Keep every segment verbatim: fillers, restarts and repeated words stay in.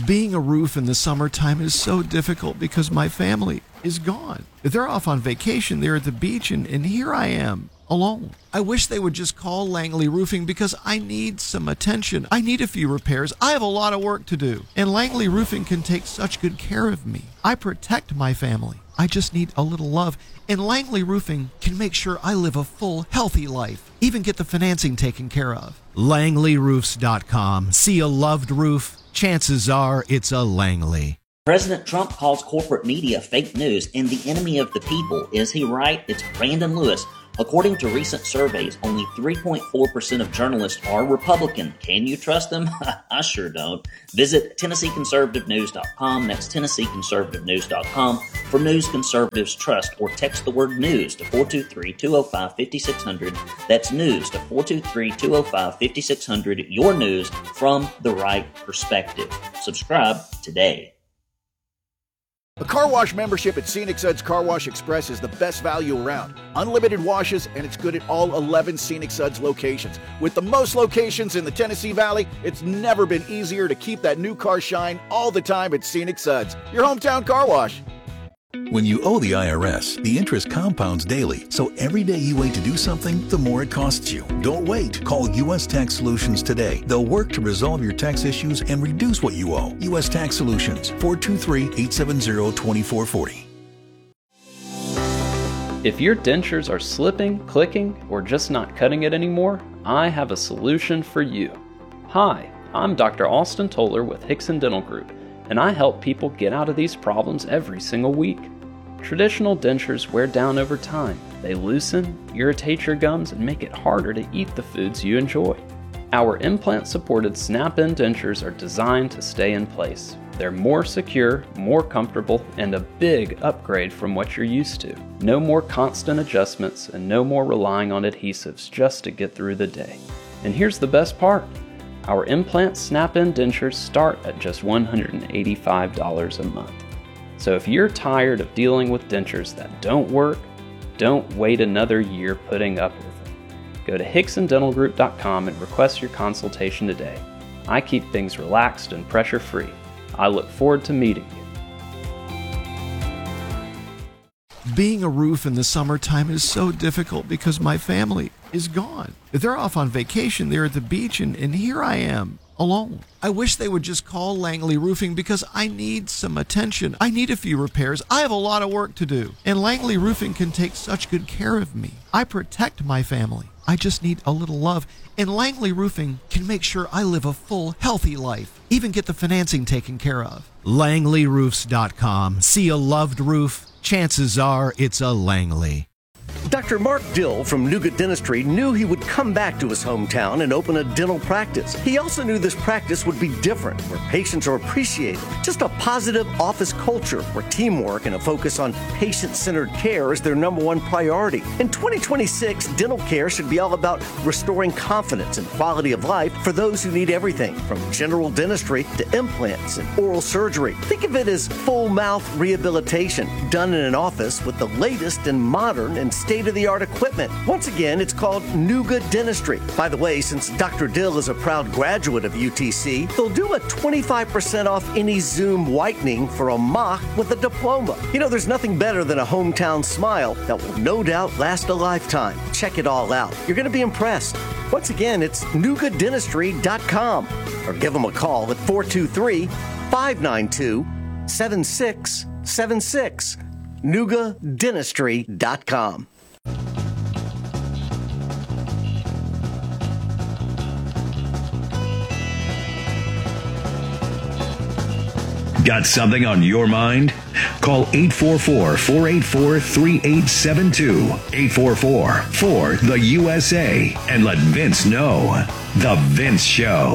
Being a roof in the summertime is so difficult because my family is gone. They're off on vacation. They're at the beach, and, and here I am, alone. I wish they would just call Langley Roofing because I need some attention. I need a few repairs. I have a lot of work to do. And Langley Roofing can take such good care of me. I protect my family. I just need a little love. And Langley Roofing can make sure I live a full, healthy life. Even get the financing taken care of. Langley Roofs dot com. See a loved roof? Chances are it's a Langley. President Trump calls corporate media fake news and the enemy of the people. Is he right? It's Brandon Lewis. According to recent surveys, only three point four percent of journalists are Republican. Can you trust them? I sure don't. Visit Tennessee Conservative News dot com. That's Tennessee Conservative News dot com for news conservatives trust, or text the word news to four two three, two oh five, five six zero zero. That's news to four two three, two oh five, five six zero zero. Your news from the right perspective. Subscribe today. A car wash membership at Scenic Suds Car Wash Express is the best value around. Unlimited washes, and it's good at all eleven Scenic Suds locations. With the most locations in the Tennessee Valley, it's never been easier to keep that new car shine all the time at Scenic Suds, your hometown car wash. When you owe the I R S, the interest compounds daily, so every day you wait to do something, the more it costs you. Don't wait. Call U S Tax Solutions today. They'll work to resolve your tax issues and reduce what you owe. U S Tax Solutions, four two three, eight seven zero, two four four zero. If your dentures are slipping, clicking, or just not cutting it anymore, I have a solution for you. Hi, I'm Doctor Austin Toller with Hickson Dental Group, and I help people get out of these problems every single week. Traditional dentures wear down over time. They loosen, irritate your gums, and make it harder to eat the foods you enjoy. Our implant-supported snap-in dentures are designed to stay in place. They're more secure, more comfortable, and a big upgrade from what you're used to. No more constant adjustments and no more relying on adhesives just to get through the day. And here's the best part. Our implant snap-in dentures start at just one hundred eighty-five dollars a month. So if you're tired of dealing with dentures that don't work, don't wait another year putting up with them. Go to Hickson Dental Group dot com and request your consultation today. I keep things relaxed and pressure-free. I look forward to meeting you. Being a roof in the summertime is so difficult because my family is gone. They're off on vacation. They're at the beach, and, and here I am, alone. I wish they would just call Langley Roofing because I need some attention. I need a few repairs. I have a lot of work to do. And Langley Roofing can take such good care of me. I protect my family. I just need a little love. And Langley Roofing can make sure I live a full, healthy life. Even get the financing taken care of. Langley Roofs dot com. See a loved roof? Chances are it's a Langley. Doctor Mark Dill from Nuga Dentistry knew he would come back to his hometown and open a dental practice. He also knew this practice would be different, where patients are appreciated. Just a positive office culture where teamwork and a focus on patient-centered care is their number one priority. In twenty twenty-six, dental care should be all about restoring confidence and quality of life for those who need everything from general dentistry to implants and oral surgery. Think of it as full mouth rehabilitation done in an office with the latest and modern and state-of-the-art equipment. Once again, it's called Nuga Dentistry. By the way, since Doctor Dill is a proud graduate of U T C, they'll do a twenty-five percent off any Zoom whitening for a mock with a diploma. You know, there's nothing better than a hometown smile that will no doubt last a lifetime. Check it all out. You're going to be impressed. Once again, it's Nuga Dentistry dot com or give them a call at four two three, five nine two, seven six seven six. Nuga Dentistry dot com. Got something on your mind? Call eight four four, four eight four, three eight seven two, eight four four, four, the U S A, and let Vince know. The Vince Show.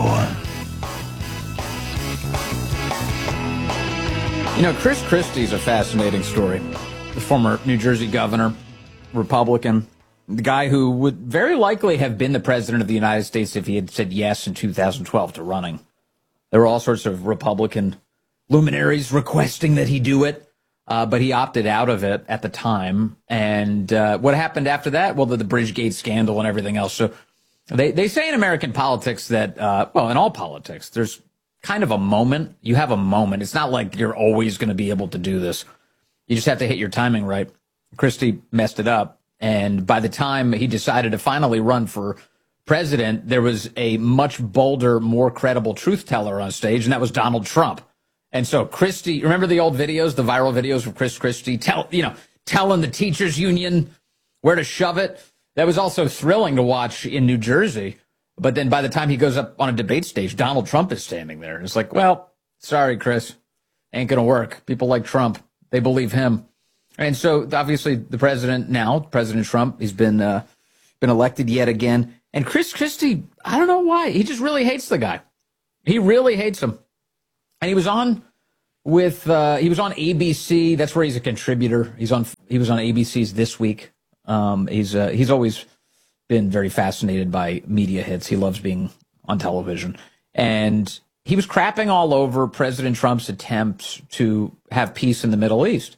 You know, Chris Christie's a fascinating story. The former New Jersey governor, Republican, the guy who would very likely have been the president of the United States if he had said yes in two thousand twelve to running. There were all sorts of Republican luminaries requesting that he do it, uh, but he opted out of it at the time. And uh, what happened after that? Well, the, the Bridgegate scandal and everything else. So they, they say in American politics that, uh, well, in all politics, there's kind of a moment. You have a moment. It's not like you're always going to be able to do this. You just have to hit your timing right. Christie messed it up. And by the time he decided to finally run for president, there was a much bolder, more credible truth teller on stage, and that was Donald Trump. And so Christie, remember the old videos, the viral videos of Chris Christie, tell, you know, telling the teachers union where to shove it? That was also thrilling to watch in New Jersey. But then by the time he goes up on a debate stage, Donald Trump is standing there. It's like, well, sorry, Chris, ain't going to work. People like Trump, they believe him. And so obviously the president now, President Trump, he's been uh, been elected yet again. And Chris Christie, I don't know why. He just really hates the guy. He really hates him. And he was on with uh, he was on A B C. That's where he's a contributor. He's on. He was on A B C's This Week. Um, he's uh, he's always been very fascinated by media hits. He loves being on television. And he was crapping all over President Trump's attempts to have peace in the Middle East.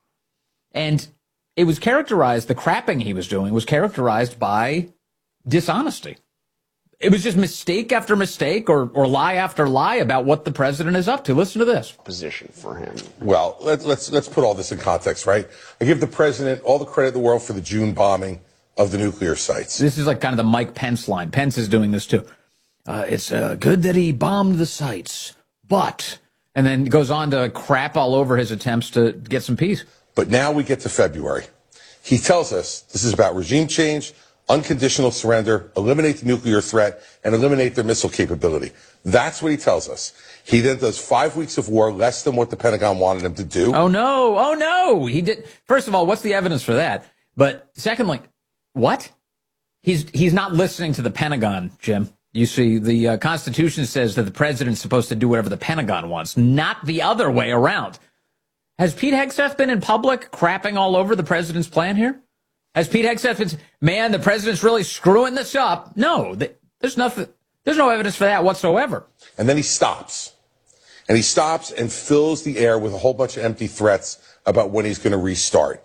And it was characterized, the crapping he was doing was characterized by dishonesty. It was just mistake after mistake or, or lie after lie about what the president is up to. Listen to this. Position for him. Well, let's, let's, let's put all this in context, right? I give the president all the credit in the world for the June bombing of the nuclear sites. This is like kind of the Mike Pence line. Pence is doing this too. Uh, it's uh, good that he bombed the sites, but, and then goes on to crap all over his attempts to get some peace. But now we get to February. He tells us this is about regime change, unconditional surrender, eliminate the nuclear threat, and eliminate their missile capability. That's what he tells us. He then does five weeks of war, less than what the Pentagon wanted him to do. Oh, no. Oh, no. He did. First of all, what's the evidence for that? But secondly, what? He's he's not listening to the Pentagon, Jim. You see, the uh, Constitution says that the president's supposed to do whatever the Pentagon wants, not the other way around. Has Pete Hegseth been in public crapping all over the president's plan here? Has Pete Hegseth been, man, the president's really screwing this up? No, there's nothing. There's no evidence for that whatsoever. And then he stops. And he stops and fills the air with a whole bunch of empty threats about when he's going to restart.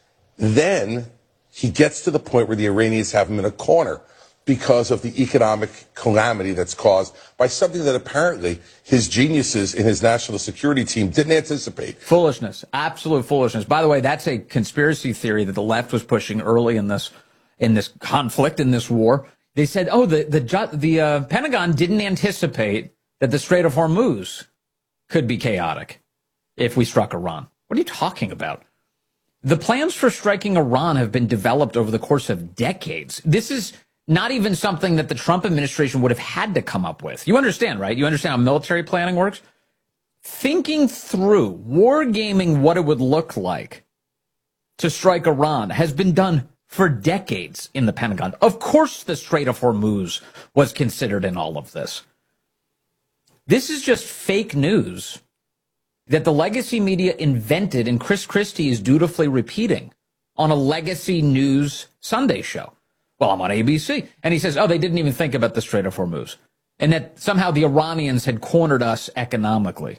Then he gets to the point where the Iranians have him in a corner because of the economic calamity that's caused by something that apparently his geniuses in his national security team didn't anticipate. Foolishness. Absolute foolishness. By the way, that's a conspiracy theory that the left was pushing early in this in this conflict, in this war. They said, oh, the the, the uh, Pentagon didn't anticipate that the Strait of Hormuz could be chaotic if we struck Iran. What are you talking about? The plans for striking Iran have been developed over the course of decades. This is not even something that the Trump administration would have had to come up with. You understand, right? You understand how military planning works? Thinking through, wargaming what it would look like to strike Iran has been done for decades in the Pentagon. Of course the Strait of Hormuz was considered in all of this. This is just fake news that the legacy media invented and Chris Christie is dutifully repeating on a legacy news Sunday show. Well, I'm on A B C. And he says, oh, they didn't even think about the Strait of Hormuz. And that somehow the Iranians had cornered us economically.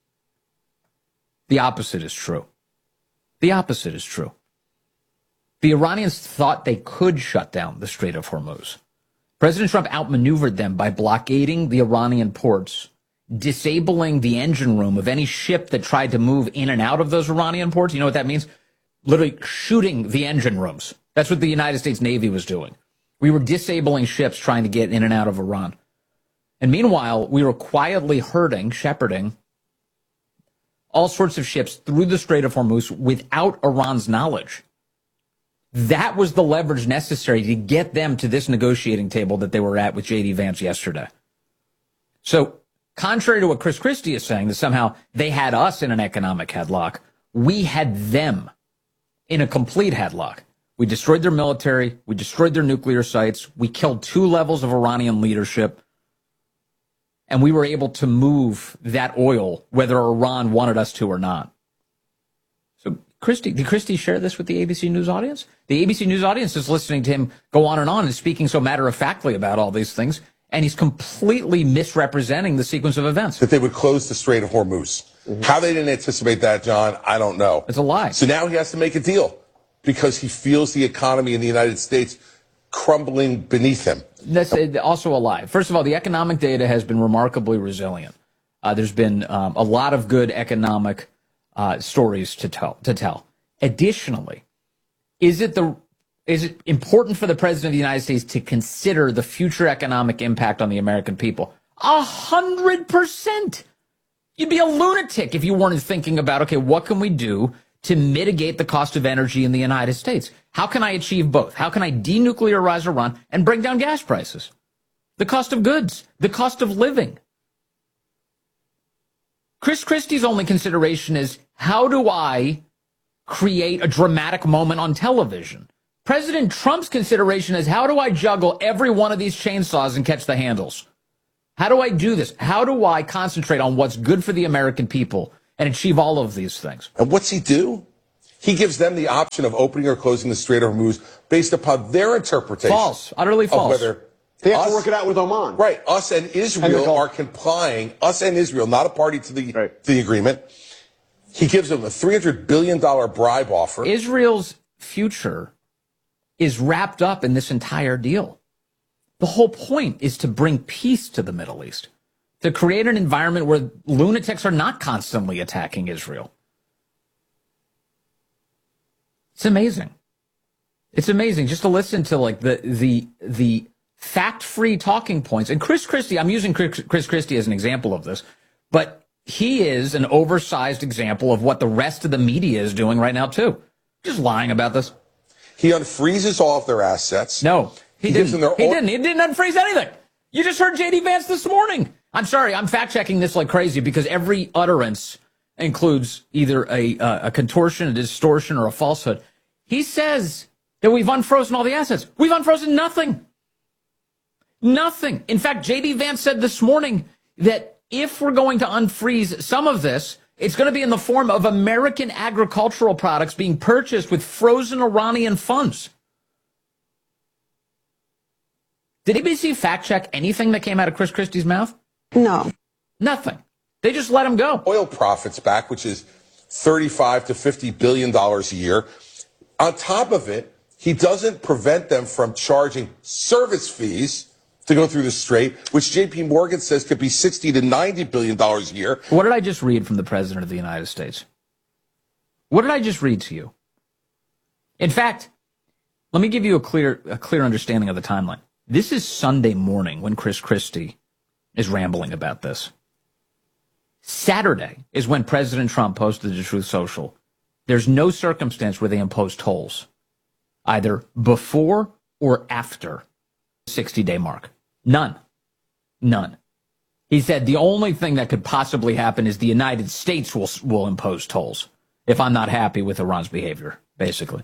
The opposite is true. The opposite is true. The Iranians thought they could shut down the Strait of Hormuz. President Trump outmaneuvered them by blockading the Iranian ports, disabling the engine room of any ship that tried to move in and out of those Iranian ports. You know what that means? Literally shooting the engine rooms. That's what the United States Navy was doing. We were disabling ships trying to get in and out of Iran. And meanwhile, we were quietly herding, shepherding all sorts of ships through the Strait of Hormuz without Iran's knowledge. That was the leverage necessary to get them to this negotiating table that they were at with J D Vance yesterday. So, contrary to what Chris Christie is saying, that somehow they had us in an economic headlock, we had them in a complete headlock. We destroyed their military. We destroyed their nuclear sites. We killed two levels of Iranian leadership. And we were able to move that oil, whether Iran wanted us to or not. So, Christie, did Christie share this with the A B C News audience? The A B C News audience is listening to him go on and on and speaking so matter-of-factly about all these things. And he's completely misrepresenting the sequence of events. That they would close the Strait of Hormuz. Mm-hmm. How they didn't anticipate that, John, I don't know. It's a lie. So now he has to make a deal because he feels the economy in the United States crumbling beneath him. That's also a lie. First of all, the economic data has been remarkably resilient. Uh, there's been um, a lot of good economic uh, stories to tell. To tell. Additionally, is it the is it important for the president of the United States to consider the future economic impact on the American people? A hundred percent. You'd be a lunatic if you weren't thinking about, okay, what can we do to mitigate the cost of energy in the United States? How can I achieve both? How can I denuclearize Iran and bring down gas prices? The cost of goods, the cost of living. Chris Christie's only consideration is, how do I create a dramatic moment on television? President Trump's consideration is, how do I juggle every one of these chainsaws and catch the handles? How do I do this? How do I concentrate on what's good for the American people and achieve all of these things? And what's he do? He gives them the option of opening or closing the Strait of Hormuz based upon their interpretation. False. Utterly false. Of whether they have us, to work it out with Oman. Right. Us and Israel and are complying. Us and Israel, not a party to the, right. to the agreement. He gives them a three hundred billion dollars bribe offer. Israel's future is wrapped up in this entire deal. The whole point is to bring peace to the Middle East, to create an environment where lunatics are not constantly attacking Israel. It's amazing. It's amazing just to listen to like the the the fact-free talking points. And Chris Christie, I'm using Chris, Chris Christie as an example of this, but he is an oversized example of what the rest of the media is doing right now too. Just lying about this. He unfreezes all of their assets. No, he, he didn't. Gives them their he own- didn't. He didn't unfreeze anything. You just heard J D Vance this morning. I'm sorry, I'm fact-checking this like crazy because every utterance includes either a, uh, a contortion, a distortion, or a falsehood. He says that we've unfrozen all the assets. We've unfrozen nothing. Nothing. In fact, J D Vance said this morning that if we're going to unfreeze some of this, it's going to be in the form of American agricultural products being purchased with frozen Iranian funds. Did A B C fact-check anything that came out of Chris Christie's mouth? No. Nothing. They just let him go. Oil profits back, which is thirty-five to fifty billion dollars a year. On top of it, he doesn't prevent them from charging service fees to go through the strait, which J P Morgan says could be sixty to ninety billion dollars a year. What did I just read from the President of the United States? What did I just read to you? In fact, let me give you a clear, a clear understanding of the timeline. This is Sunday morning when Chris Christie is rambling about this. Saturday is when President Trump posted to Truth Social. There's no circumstance where they impose tolls, either before or after the sixty-day mark. None. None. He said the only thing that could possibly happen is the United States will will impose tolls if I'm not happy with Iran's behavior, basically.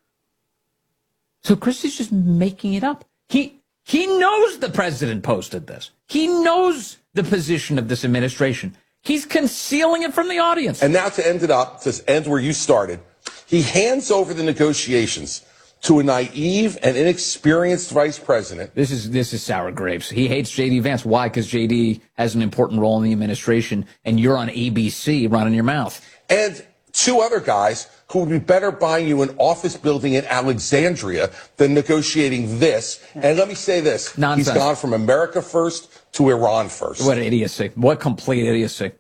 So Christie's just making it up. He he knows the president posted this. He knows the position of this administration. He's concealing it from the audience. And now to end it up, to end where you started, he hands over the negotiations to a naive and inexperienced vice president. This is this is sour grapes. He hates J D Vance. Why? Because J D has an important role in the administration, and you're on A B C running your mouth. And two other guys who would be better buying you an office building in Alexandria than negotiating this. And let me say this. Nonsense. He's gone from America first to Iran first. What idiocy. What complete idiocy.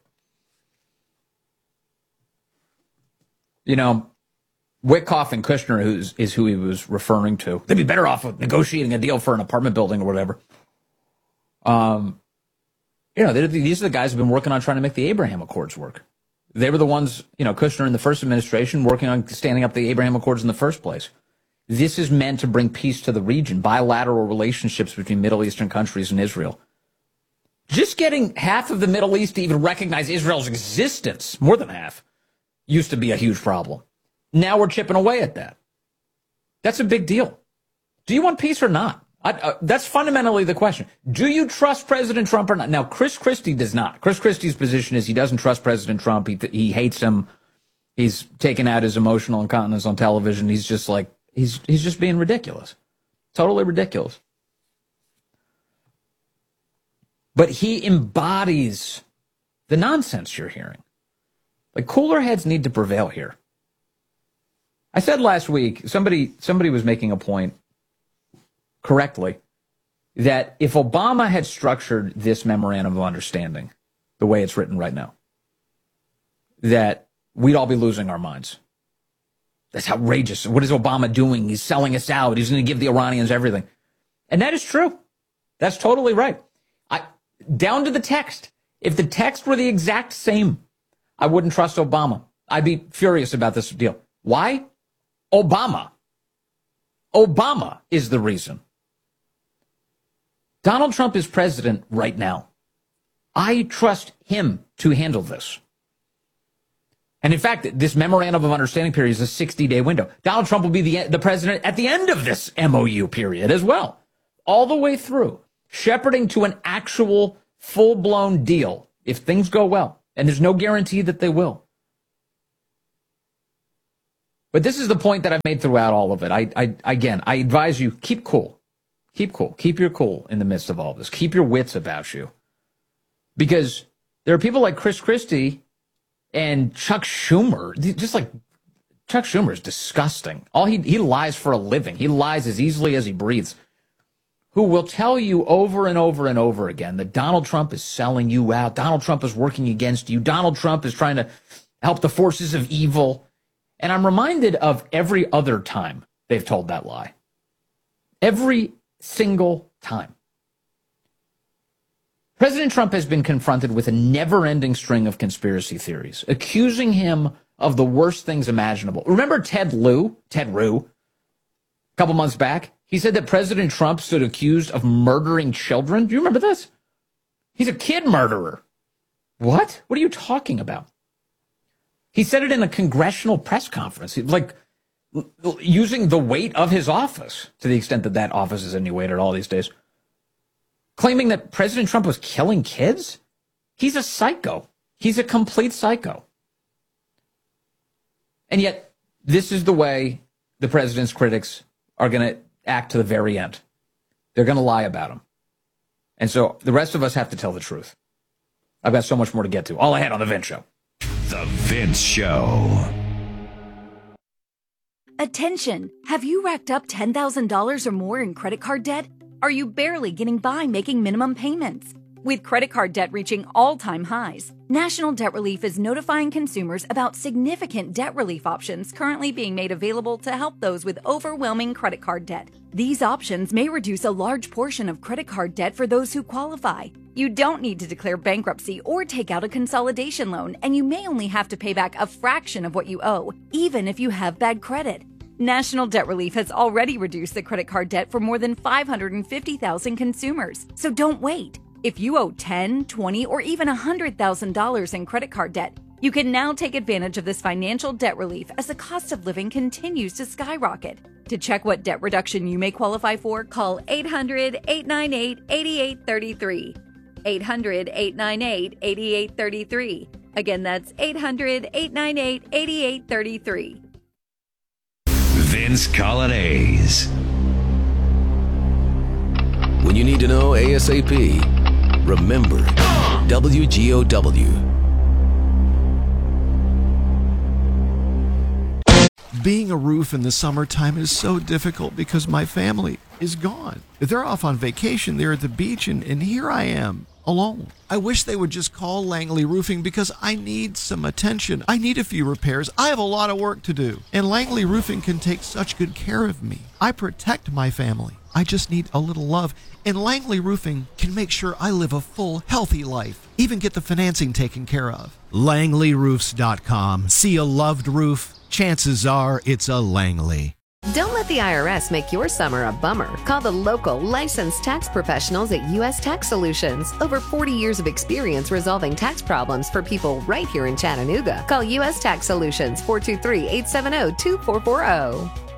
You know, Witkoff and Kushner who's, is who he was referring to. They'd be better off with negotiating a deal for an apartment building or whatever. Um, you know, these are the guys who've been working on trying to make the Abraham Accords work. They were the ones, you know, Kushner in the first administration working on standing up the Abraham Accords in the first place. This is meant to bring peace to the region, bilateral relationships between Middle Eastern countries and Israel. Just getting half of the Middle East to even recognize Israel's existence, more than half, used to be a huge problem. Now we're chipping away at that. That's a big deal. Do you want peace or not? I, uh, that's fundamentally the question. Do you trust President Trump or not? Now, Chris Christie does not. Chris Christie's position is he doesn't trust President Trump. He, he hates him. He's taken out his emotional incontinence on television. He's just like, he's he's just being ridiculous. Totally ridiculous. But he embodies the nonsense you're hearing. Like, cooler heads need to prevail here. I said last week, somebody somebody was making a point correctly that if Obama had structured this memorandum of understanding the way it's written right now, that we'd all be losing our minds. That's outrageous. What is Obama doing? He's selling us out. He's going to give the Iranians everything. And that is true. That's totally right. I, down to the text. If the text were the exact same, I wouldn't trust Obama. I'd be furious about this deal. Why? Obama. Obama is the reason. Donald Trump is president right now. I trust him to handle this. And in fact, this memorandum of understanding period is a sixty-day window. Donald Trump will be the, the president at the end of this M O U period as well, all the way through, shepherding to an actual full-blown deal if things go well. And there's no guarantee that they will. But this is the point that I've made throughout all of it. I, I again, I advise you, keep cool. Keep cool. Keep your cool in the midst of all this. Keep your wits about you. Because there are people like Chris Christie and Chuck Schumer, just like Chuck Schumer is disgusting. All he he lies for a living. He lies as easily as he breathes. Who will tell you over and over and over again that Donald Trump is selling you out. Donald Trump is working against you. Donald Trump is trying to help the forces of evil. And I'm reminded of every other time they've told that lie. Every single time. President Trump has been confronted with a never-ending string of conspiracy theories, accusing him of the worst things imaginable. Remember Ted Lieu, Ted Rue, a couple months back? He said that President Trump stood accused of murdering children. Do you remember this? He's a kid murderer. What? What are you talking about? He said it in a congressional press conference, like using the weight of his office, to the extent that that office is any weight at all these days, claiming that President Trump was killing kids? He's a psycho. He's a complete psycho. And yet, this is the way the president's critics are going to act to the very end. They're going to lie about him. And so the rest of us have to tell the truth. I've got so much more to get to. All ahead on The Vince Show. The Vince Show. Attention! Have you racked up ten thousand dollars or more in credit card debt? Are you barely getting by making minimum payments? With credit card debt reaching all-time highs, National Debt Relief is notifying consumers about significant debt relief options currently being made available to help those with overwhelming credit card debt. These options may reduce a large portion of credit card debt for those who qualify. You don't need to declare bankruptcy or take out a consolidation loan, and you may only have to pay back a fraction of what you owe, even if you have bad credit. National Debt Relief has already reduced the credit card debt for more than five hundred fifty thousand consumers, so don't wait. If you owe ten thousand dollars, twenty thousand dollars, or even one hundred thousand dollars in credit card debt, you can now take advantage of this financial debt relief as the cost of living continues to skyrocket. To check what debt reduction you may qualify for, call eight hundred, eight nine eight, eight eight three three. eight hundred, eight nine eight, eight eight three three. Again, that's eight hundred, eight nine eight, eight eight three three. Vince Colonnese. When you need to know ASAP, remember W G O W. Being a roof in the summertime is so difficult because my family is gone. They're off on vacation, they're at the beach, and, and here I am, alone. I wish they would just call Langley Roofing because I need some attention. I need a few repairs. I have a lot of work to do. And Langley Roofing can take such good care of me. I protect my family. I just need a little love. And Langley Roofing can make sure I live a full, healthy life. Even get the financing taken care of. Langley Roofs dot com. See a loved roof? Chances are it's a Langley. Don't let the I R S make your summer a bummer. Call the local licensed tax professionals at U S Tax Solutions. Over forty years of experience resolving tax problems for people right here in Chattanooga. Call U S Tax Solutions, four two three, eight seven zero, two four four zero.